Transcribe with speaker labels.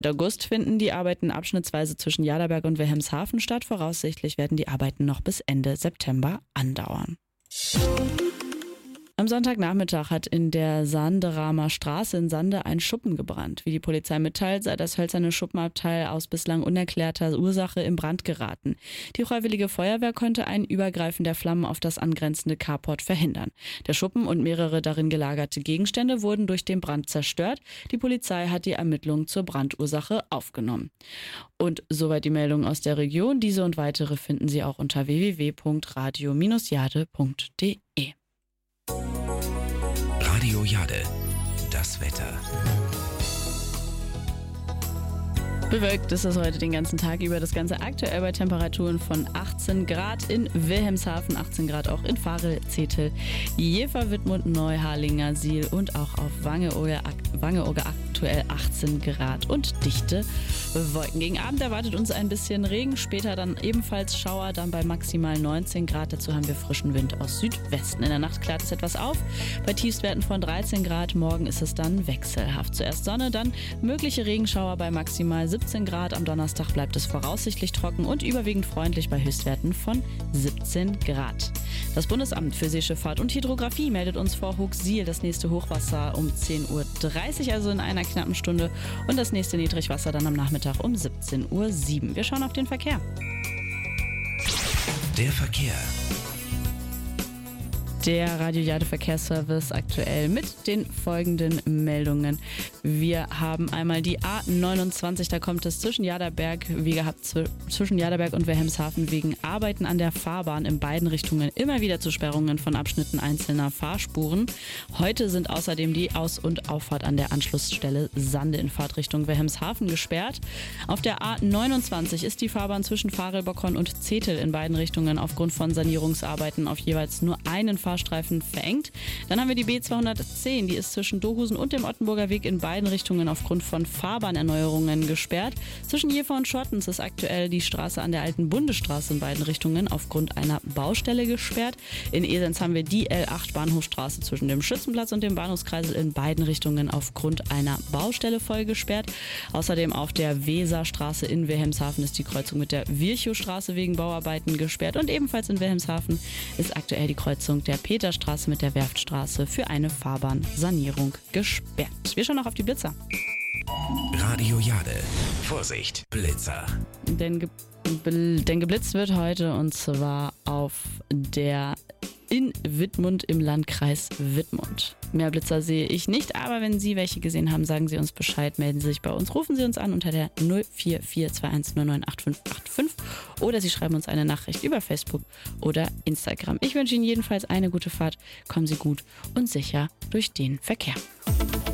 Speaker 1: August finden die Arbeiten abschnittsweise zwischen Jaderberg und Wilhelmshaven statt. Voraussichtlich werden die Arbeiten noch bis Ende September andauern. Am Sonntagnachmittag hat in der Sanderamer Straße in Sande ein Schuppen gebrannt. Wie die Polizei mitteilt, sei das hölzerne Schuppenabteil aus bislang unerklärter Ursache in Brand geraten. Die Freiwillige Feuerwehr konnte ein Übergreifen der Flammen auf das angrenzende Carport verhindern. Der Schuppen und mehrere darin gelagerte Gegenstände wurden durch den Brand zerstört. Die Polizei hat die Ermittlungen zur Brandursache aufgenommen. Und soweit die Meldungen aus der Region. Diese und weitere finden Sie auch unter www.radio-jade.de.
Speaker 2: Radio Jade, das Wetter.
Speaker 1: Bewölkt ist es heute den ganzen Tag über, das Ganze aktuell bei Temperaturen von 18 Grad in Wilhelmshaven, 18 Grad auch in Varel, Zetel, Jever, Wittmund, Neuharlinger, Siel und auch auf Wangeoge aktuell 18 Grad und dichte Wolken. Gegen Abend erwartet uns ein bisschen Regen, später dann ebenfalls Schauer, dann bei maximal 19 Grad. Dazu haben wir frischen Wind aus Südwesten. In der Nacht klart es etwas auf, bei Tiefstwerten von 13 Grad. Morgen ist es dann wechselhaft. Zuerst Sonne, dann mögliche Regenschauer bei maximal 17 Grad. Am Donnerstag bleibt es voraussichtlich trocken und überwiegend freundlich bei Höchstwerten von 17 Grad. Das Bundesamt für Seeschifffahrt und Hydrographie meldet uns vor Hochsiel das nächste Hochwasser um 10.30 Uhr, also in einer knappen Stunde, und das nächste Niedrigwasser dann am Nachmittag um 17.07 Uhr. Wir schauen auf den Verkehr.
Speaker 2: Der Verkehr.
Speaker 1: Der Radio Jade Verkehrsservice aktuell mit den folgenden Meldungen. Wir haben einmal die A29, da kommt es zwischen Jaderberg, wie gehabt, zwischen Jaderberg und Wilhelmshaven wegen Arbeiten an der Fahrbahn in beiden Richtungen immer wieder zu Sperrungen von Abschnitten einzelner Fahrspuren. Heute sind außerdem die Aus- und Auffahrt an der Anschlussstelle Sande in Fahrtrichtung Wilhelmshaven gesperrt. Auf der A29 ist die Fahrbahn zwischen Varelbockhorn und Zetel in beiden Richtungen aufgrund von Sanierungsarbeiten auf jeweils nur einen Fahrstreifen verengt. Dann haben wir die B210, die ist zwischen Dohusen und dem Ottenburger Weg in beiden Richtungen aufgrund von Fahrbahnerneuerungen gesperrt. Zwischen Jever und Schottens ist aktuell die Straße an der alten Bundesstraße in beiden Richtungen aufgrund einer Baustelle gesperrt. In Esens haben wir die L8 Bahnhofstraße zwischen dem Schützenplatz und dem Bahnhofskreisel in beiden Richtungen aufgrund einer Baustelle voll gesperrt. Außerdem auf der Weserstraße in Wilhelmshaven ist die Kreuzung mit der Virchowstraße wegen Bauarbeiten gesperrt und ebenfalls in Wilhelmshaven ist aktuell die Kreuzung der Peterstraße mit der Werftstraße für eine Fahrbahnsanierung gesperrt. Wir schauen noch auf die Blitzer.
Speaker 2: Radio Jade. Vorsicht, Blitzer.
Speaker 1: Denn geblitzt wird heute, und zwar auf der in Wittmund im Landkreis Wittmund. Mehr Blitzer sehe ich nicht, aber wenn Sie welche gesehen haben, sagen Sie uns Bescheid, melden Sie sich bei uns, rufen Sie uns an unter der 04421098585 oder Sie schreiben uns eine Nachricht über Facebook oder Instagram. Ich wünsche Ihnen jedenfalls eine gute Fahrt, kommen Sie gut und sicher durch den Verkehr.